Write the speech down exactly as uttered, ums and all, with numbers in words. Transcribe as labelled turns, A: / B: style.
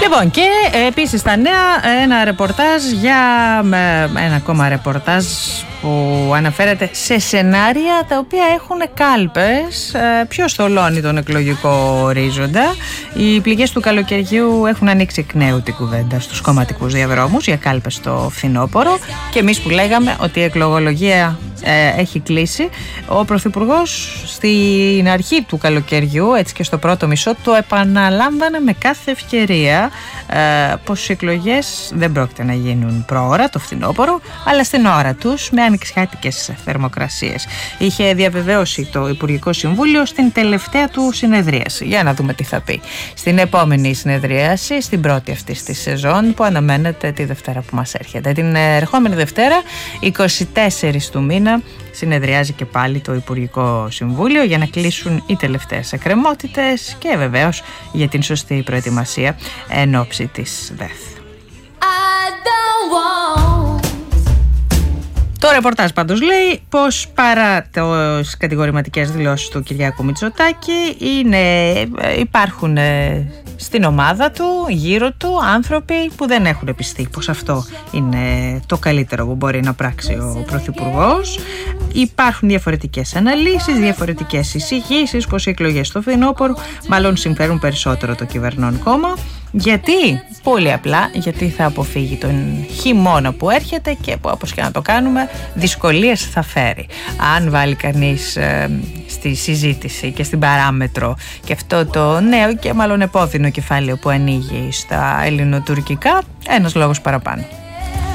A: Λοιπόν, και επίσης στα νέα ένα ρεπορτάζ για ένα ακόμα ρεπορτάζ που αναφέρεται σε σενάρια τα οποία έχουν κάλπες πιο στολώνει τον εκλογικό ορίζοντα. Οι πληγές του καλοκαιριού έχουν ανοίξει εκ νέου την κουβέντα στους κομματικούς διαδρόμους για κάλπες στο φθινόπωρο, και εμείς που λέγαμε ότι η εκλογολογία ε, έχει κλείσει, ο Πρωθυπουργός στην αρχή του καλοκαιριού, έτσι και στο πρώτο μισό, το επαναλάμβανε με κάθε ευκαιρία ε, πως οι εκλογές δεν πρόκειται να γίνουν προώρα το φθινόπωρο, αλλά στην ώρα τους, με ανοιξιάτικες θερμοκρασίες. Είχε διαβεβαίωσει το Υπουργικό Συμβούλιο στην τελευταία του συνεδρίαση. Για να δούμε τι θα πει στην επόμενη συνεδρίαση, στην πρώτη αυτή τη σεζόν, που αναμένεται τη Δευτέρα που μας έρχεται. Την ερχόμενη Δευτέρα, εικοστή τέταρτη του μήνα, συνεδριάζει και πάλι το Υπουργικό Συμβούλιο για να κλείσουν οι τελευταίες εκκρεμότητες και βεβαίως για την σωστή προετοιμασία εν ώψη της ΔΕΘ. Το ρεπορτάζ πάντως λέει πως παρά τις κατηγορηματικές δηλώσεις του Κυριάκου Μητσοτάκη είναι, υπάρχουν στην ομάδα του, γύρω του, άνθρωποι που δεν έχουν πιστεί πως αυτό είναι το καλύτερο που μπορεί να πράξει ο Πρωθυπουργός. Υπάρχουν διαφορετικές αναλύσεις, διαφορετικές εισηγήσεις πως οι εκλογές στο φθινόπωρο μάλλον συμφέρουν περισσότερο το κυβερνών κόμμα. Γιατί? Πολύ απλά γιατί θα αποφύγει τον χειμώνα που έρχεται και που, όπως και να το κάνουμε, δυσκολίες θα φέρει. Αν βάλει κανείς ε, στη συζήτηση και στην παράμετρο και αυτό το νέο και μάλλον επώδυνο κεφάλαιο που ανοίγει στα ελληνοτουρκικά, ένας λόγος παραπάνω.